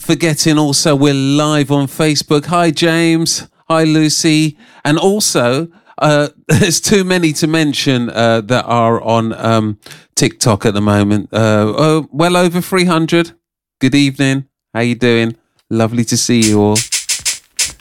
forgetting also we're live on Facebook. Hi, James. Hi, Lucy. And also, there's too many to mention that are on TikTok at the moment. Well over 300. Good evening. How you doing? Lovely to see you all.